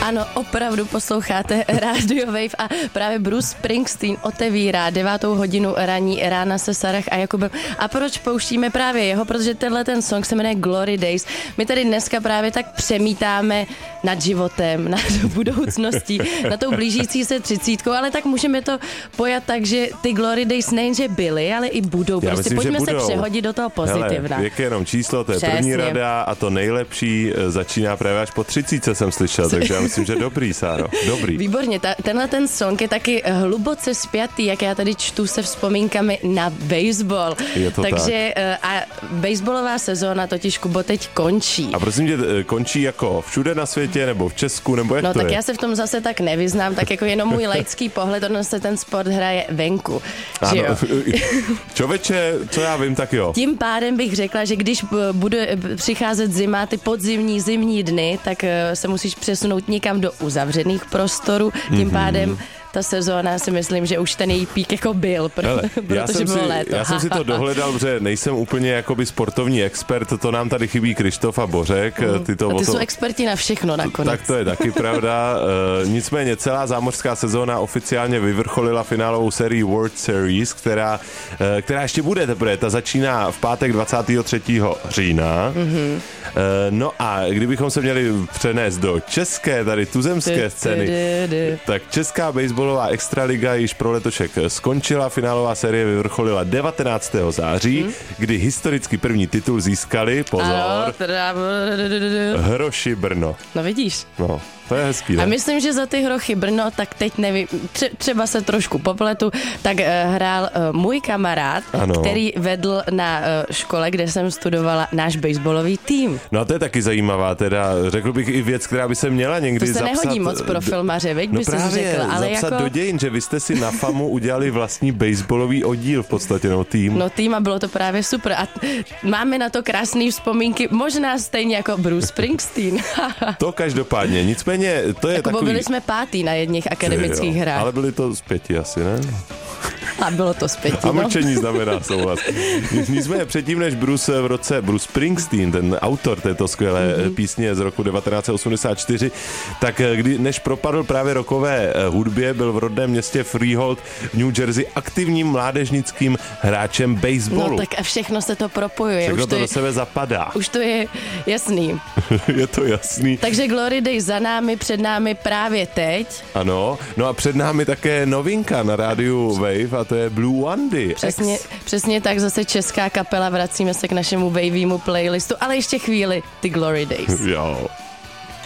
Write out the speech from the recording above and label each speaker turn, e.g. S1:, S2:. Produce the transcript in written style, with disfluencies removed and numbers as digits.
S1: Ano, opravdu posloucháte Radio Wave a právě Bruce Springsteen otevírá 9. hodinu ranní rána se Sarah a Jakubem. A proč pouštíme právě jeho? Protože tenhle ten song se jmenuje Glory Days. My tady dneska právě tak přemítáme nad životem, nad budoucností, na tou blížící se 30, ale tak můžeme to pojat tak, že ty Glory Days nejenže byly, ale i budou.
S2: Já
S1: prostě
S2: myslím,
S1: pojďme se
S2: budou.
S1: přehodit do toho pozitivna.
S2: Hele, věk je jenom číslo, to je
S1: Přesně.
S2: první rada a to nejlepší začíná právě až po 30, jsem slyšel, takže já myslím, že dobrý, Sáro, dobrý.
S1: Výborně, tenhle ten song je taky hluboce spjatý, jak já tady čtu se vzpomínkami na baseball.
S2: Je to
S1: takže a baseballová sezóna totiž, Kubo, teď končí.
S2: A prosím tě, končí jako všude na světě, nebo v Česku, nebo jak
S1: No
S2: to
S1: tak
S2: je?
S1: já se v tom zase tak nevyznám, tak jako jenom můj laický pohled, on se ten sport hraje venku. Že jo?
S2: Čověče, co já vím, tak jo.
S1: Tím pádem bych řekla, že když bude přicházet zima, ty podzimní, zimní dny, tak se musíš přesunout někam do uzavřených prostorů. Tím pádem ta sezóna si myslím, že už ten její pík jako byl, protože bylo léto.
S2: Já jsem si to dohledal, protože nejsem úplně jakoby sportovní expert, to nám tady chybí Krištof a Bořek. Ty
S1: jsou experti na všechno nakonec.
S2: Tak to je taky pravda. Nicméně celá zámořská sezóna oficiálně vyvrcholila finálovou sérii World Series, která ještě bude teprve. Ta začíná v pátek 23. října. No a kdybychom se měli přenést do české, tady tuzemské scény, tak česká baseballová extraliga již pro letošek skončila. Finálová série vyvrcholila 19. září, kdy historicky první titul získali, pozor, Hroši Brno.
S1: No vidíš.
S2: No, to je hezký, ne?
S1: A myslím, že za ty Hrochy Brno, tak teď nevím, třeba se trošku popletu, tak hrál můj kamarád, který vedl na škole, kde jsem studovala, náš baseballový tým.
S2: No a to je taky zajímavá, teda řekl bych i věc, která by se měla někdy zapsat.
S1: To se nehodí moc pro filmaře, veď by si řekl. Ale
S2: zapsat
S1: jako...
S2: do dějin, že vy jste si na FAMu udělali vlastní baseballový oddíl v podstatě, tým.
S1: No tým a bylo to právě super a máme na to krásné vzpomínky, možná stejně jako Bruce Springsteen.
S2: To každopádně, nicméně to je
S1: jako
S2: takový...
S1: byli jsme pátý na jedných akademických hrách.
S2: Ale byli to z 5 asi, ne?
S1: A bylo to z 5.
S2: A mlčení znamená souhlas. Nicméně předtím, než Bruce Springsteen, ten autor této skvělé písně z roku 1984, tak než propadl právě rockové hudbě, byl v rodném městě Freehold v New Jersey aktivním mládežnickým hráčem baseballu.
S1: No tak a všechno se to propojuje.
S2: Všechno
S1: už
S2: to do sebe zapadá.
S1: Už to je jasný.
S2: Je to jasný.
S1: Takže Glory Days za námi, před námi právě teď.
S2: Ano, no a před námi také novinka na rádiu Wave a to je Blue Wandy.
S1: Přesně tak, zase česká kapela, vracíme se k našemu wavému playlistu, ale ještě chvíli, ty Glory Days.
S2: Jo.